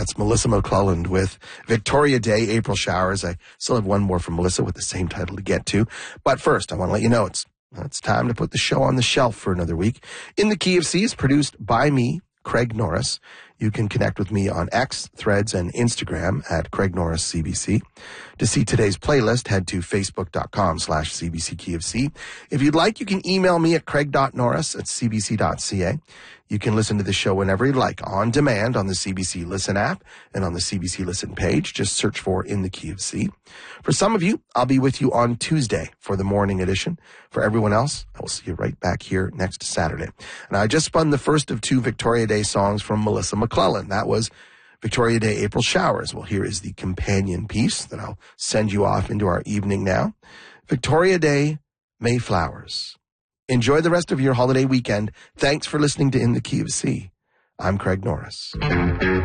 That's Melissa McClelland with Victoria Day, April Showers. I still have one more from Melissa with the same title to get to. But first, I want to let you know it's time to put the show on the shelf for another week. In the Key of C is produced by me, Craig Norris. You can connect with me on X, Threads, and Instagram at Craig Norris CBC. To see today's playlist, head to facebook.com/CBC Key of C. If you'd like, you can email me at craig.norris@cbc.ca. You can listen to the show whenever you like, on demand on the CBC Listen app and on the CBC Listen page. Just search for In the Key of C. For some of you, I'll be with you on Tuesday for the morning edition. For everyone else, I will see you right back here next Saturday. And I just spun the first of two Victoria Day songs from Melissa McClelland. That was Victoria Day, April Showers. Well, here is the companion piece that I'll send you off into our evening now. Victoria Day, Mayflowers. Enjoy the rest of your holiday weekend. Thanks for listening to In the Key of C. I'm Craig Norris.